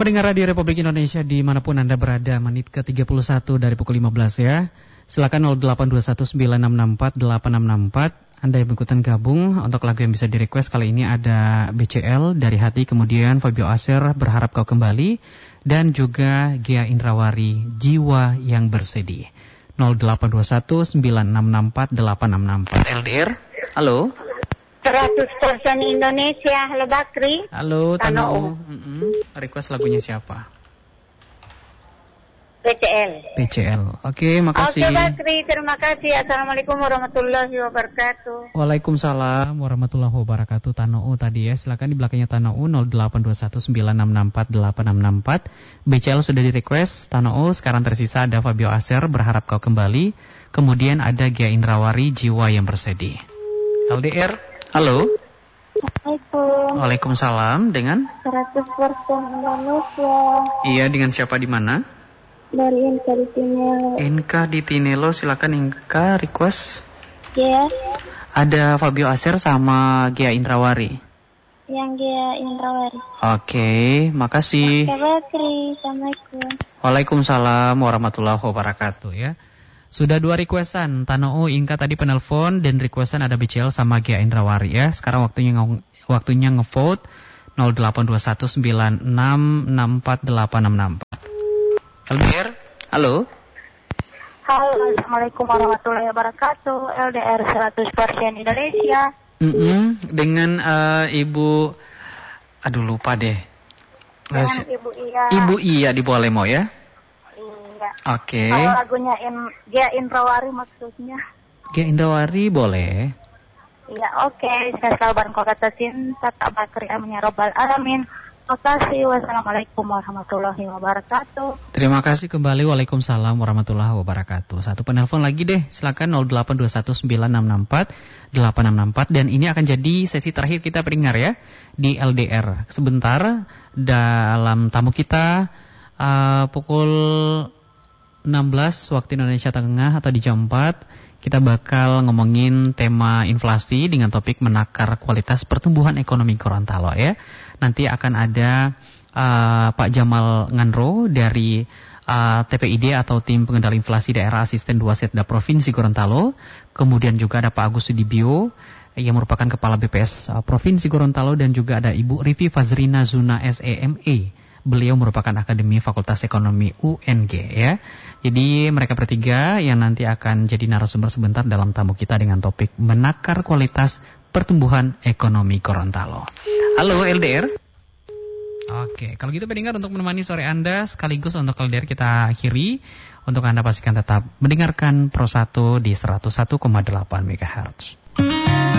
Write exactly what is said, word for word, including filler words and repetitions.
pendengar Radio Republik Indonesia dimanapun Anda berada, menit ke tiga puluh satu dari pukul lima belas ya. Silakan nol delapan dua satu sembilan enam enam empat delapan enam enam empat. Anda yang ikutan gabung untuk lagu yang bisa di-request kali ini ada B C L Dari Hati, kemudian Fabio Aser Berharap Kau Kembali, dan juga Gia Indrawari Jiwa Yang Bersedih. nol delapan dua satu sembilan enam enam empat delapan enam enam empat. L D R, halo. seratus persen Indonesia, halo Bakri. Halo, Tanau. Mm-mm. Request lagunya siapa? B C L. B C L. Oke, makasih. Oke Bakri, terima kasih. Assalamualaikum warahmatullahi wabarakatuh. Waalaikumsalam warahmatullahi wabarakatuh. Tanau tadi ya, silakan di belakangnya Tanau nol delapan dua satu sembilan enam enam empat delapan enam enam empat. B C L sudah di request. Tanau sekarang tersisa ada Fabio Aser Berharap Kau Kembali, kemudian ada Gia Indrawari Jiwa Yang Bersedih. L D R, halo. Assalamualaikum. Waalaikumsalam, dengan seratus persen Indonesia. Iya, dengan siapa di mana? Dari Inka di Tinelo. Inka di Tinelo, silakan Inka request. Ya. Ada Fabio Aser sama Gia Indrawari. Yang Gia Indrawari. Oke, makasih. Oke Bakri, Assalamualaikum. Waalaikumsalam warahmatullahi wabarakatuh ya. Sudah dua requestan, Tanau, Inka tadi penelpon, dan requestan ada B C L sama Gia Indrawari ya. Sekarang waktunya nge- waktunya ngevote nol delapan dua satu sembilan enam enam empat delapan enam enam empat. L D R, halo. Halo, Assalamualaikum warahmatullahi wabarakatuh. L D R seratus persen Indonesia. Mm-mm, dengan uh, Ibu, aduh lupa deh. Dengan Ibu Iya. Ibu Iya di Bolemo ya. Iya. Oke. Okay. Kalau lagunya in, Gia Indrawari maksudnya. Gia Indrawari boleh. Iya, oke. Okay. Saya selalu berkata cinta tak Bakri amin ya robbal alamin. Terima kasih. Wassalamualaikum warahmatullahi wabarakatuh. Terima kasih kembali. Waalaikumsalam warahmatullahi wabarakatuh. Satu penelpon lagi deh. Silakan nol delapan dua satu sembilan enam enam empat delapan enam enam empat. Dan ini akan jadi sesi terakhir kita pendengar ya di L D R. Sebentar dalam tamu kita uh, pukul enam belas waktu Indonesia Tengah atau di jam empat, kita bakal ngomongin tema inflasi dengan topik menakar kualitas pertumbuhan ekonomi Gorontalo ya. Nanti akan ada uh, Pak Jamal Nganro dari uh, T P I D atau Tim Pengendali Inflasi Daerah Asisten dua Setda Provinsi Gorontalo. Kemudian juga ada Pak Agus Sudibyo yang merupakan Kepala B P S uh, Provinsi Gorontalo, dan juga ada Ibu Rivi Fazrina Zuna S E M E. Beliau merupakan Akademi Fakultas Ekonomi U N G ya. Jadi mereka bertiga yang nanti akan jadi narasumber sebentar dalam tamu kita dengan topik menakar kualitas pertumbuhan ekonomi Gorontalo. Halo L D R. Oke, kalau gitu pendengar, untuk menemani sore Anda sekaligus untuk L D R kita akhiri. Untuk Anda pastikan tetap mendengarkan Pro satu di seratus satu koma delapan megahertz.